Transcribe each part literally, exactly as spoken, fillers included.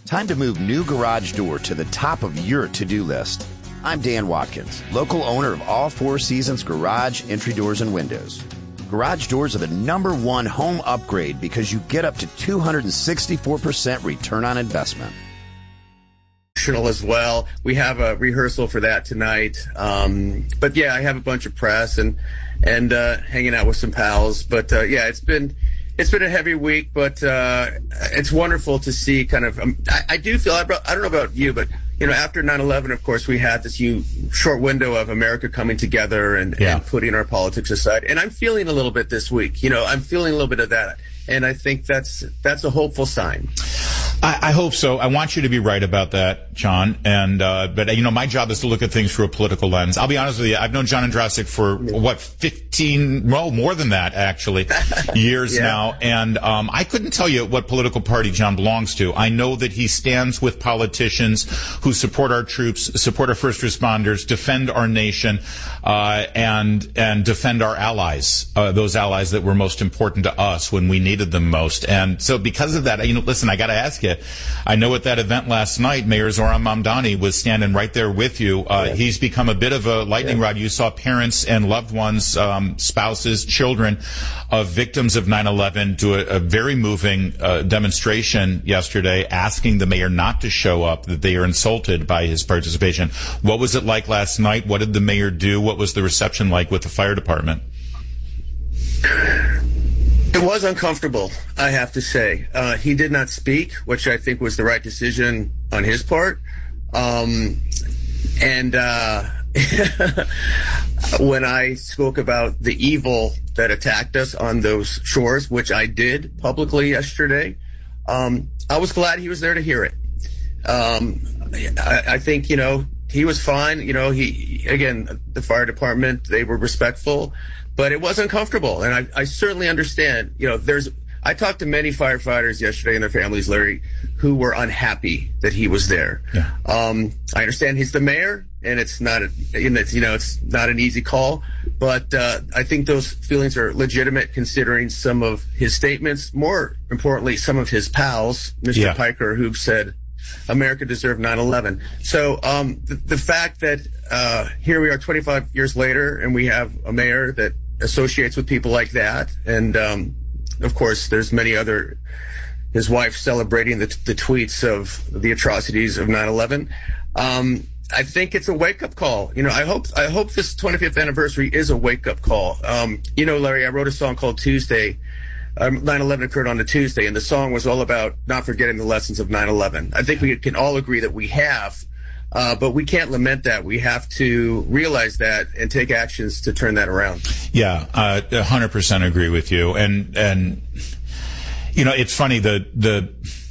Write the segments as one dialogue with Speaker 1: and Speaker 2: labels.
Speaker 1: Time to move new garage door to the top of your to-do list. I'm Dan Watkins, local owner of All Four Seasons Garage Entry Doors and Windows. Garage doors are the number one home upgrade because you get up to two hundred sixty-four percent return on investment.
Speaker 2: As well. We have a rehearsal for that tonight. Um, but yeah, I have a bunch of press and and uh, hanging out with some pals. But uh, yeah, it's been it's been a heavy week, but uh, it's wonderful to see kind of. Um, I, I do feel I, I don't know about you, but you know, after nine eleven, of course, we had this huge, short window of America coming together and,
Speaker 3: yeah.
Speaker 2: and putting our politics aside. And I'm feeling a little bit this week. You know, I'm feeling a little bit of that. And I think that's that's a hopeful sign.
Speaker 3: I, I hope so. I want you to be right about that, John. And uh, but you know, my job is to look at things through a political lens. I'll be honest with you. I've known John Andrasik for what fifteen, well, more than that actually, years
Speaker 2: yeah.
Speaker 3: now. And um, I couldn't tell you what political party John belongs to. I know that he stands with politicians who support our troops, support our first responders, defend our nation, uh, and and defend our allies, uh, those allies that were most important to us when we needed them most. And so because of that, you know, listen, I got to ask you, I know at that event last night, Mayor Zoran Mamdani was standing right there with you. Uh, yeah. He's become a bit of a lightning yeah. rod. You saw parents and loved ones, um, spouses, children of victims of nine eleven do a, a very moving uh, demonstration yesterday asking the mayor not to show up, that they are insulted by his participation. What was it like last night? What did the mayor do? What was the reception like with the fire department?
Speaker 2: It was uncomfortable, I have to say. Uh, he did not speak, which I think was the right decision on his part. Um, and uh, when I spoke about the evil that attacked us on those shores, which I did publicly yesterday, um, I was glad he was there to hear it. Um, I, I think, you know, he was fine. You know, he, again, the fire department, they were respectful. But it was uncomfortable, and I, I certainly understand. You know, there's. I talked to many firefighters yesterday and their families, Larry, who were unhappy that he was there.
Speaker 3: Yeah.
Speaker 2: Um, I understand he's the mayor, and it's not, a, and it's, you know, it's not an easy call. But uh, I think those feelings are legitimate, considering some of his statements. More importantly, some of his pals, Mister
Speaker 3: Yeah.
Speaker 2: Piker, who said America deserved nine eleven. So um, the, the fact that uh, here we are twenty-five years later, and we have a mayor that associates with people like that, and um, of course there's many other, his wife celebrating the, the tweets of the atrocities of nine eleven. Um, I think it's a wake-up call. You know, I hope I hope this twenty-fifth anniversary is a wake-up call. Um, you know, Larry, I wrote a song called Tuesday. Um, nine eleven occurred on a Tuesday, and the song was all about not forgetting the lessons of nine eleven. I think we can all agree that we have. Uh, but we can't lament that. We have to realize that and take actions to turn that around.
Speaker 3: Yeah, uh, one hundred percent agree with you. And, and, you know, it's funny, the, the,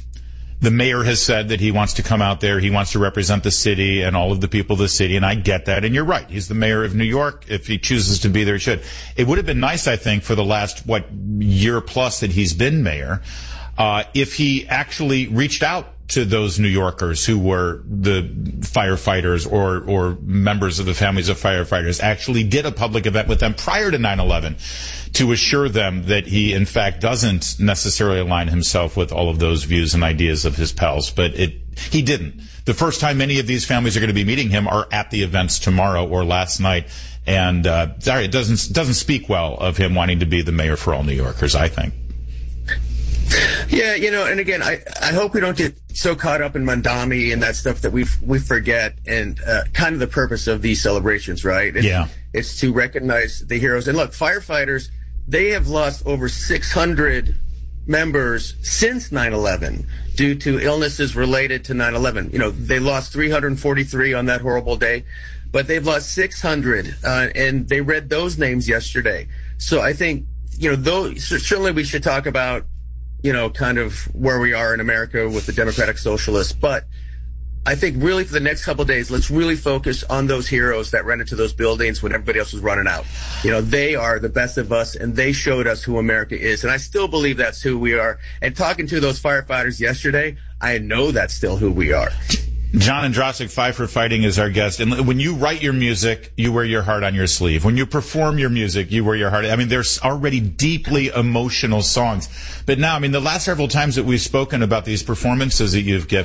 Speaker 3: the mayor has said that he wants to come out there, he wants to represent the city and all of the people of the city, and I get that. And you're right, he's the mayor of New York. If he chooses to be there, he should. It would have been nice, I think, for the last, what, year plus that he's been mayor, uh, if he actually reached out to those New Yorkers who were the firefighters or or members of the families of firefighters, actually did a public event with them prior to nine eleven to assure them that he, in fact, doesn't necessarily align himself with all of those views and ideas of his pals. But it he didn't. The first time any of these families are going to be meeting him are at the events tomorrow or last night. And uh, sorry, it doesn't doesn't speak well of him wanting to be the mayor for all New Yorkers, I think.
Speaker 2: Yeah, you know, and again, I, I hope we don't get so caught up in Mamdani and that stuff that we we forget and uh, kind of the purpose of these celebrations, right? It's,
Speaker 3: yeah.
Speaker 2: It's to recognize the heroes. And look, firefighters, they have lost over six hundred members since nine eleven due to illnesses related to nine eleven. You know, they lost three hundred forty-three on that horrible day, but they've lost six hundred, uh, and they read those names yesterday. So I think, you know, those, certainly we should talk about, you know, kind of where we are in America with the Democratic Socialists. But I think really for the next couple of days, let's really focus on those heroes that ran into those buildings when everybody else was running out. You know, they are the best of us, and they showed us who America is. And I still believe that's who we are. And talking to those firefighters yesterday, I know that's still who we are.
Speaker 3: John Andrasik, Five for Fighting, is our guest. And when you write your music, you wear your heart on your sleeve. When you perform your music, you wear your heart. I mean, there's already deeply emotional songs. But now, I mean, the last several times that we've spoken about these performances that you've given,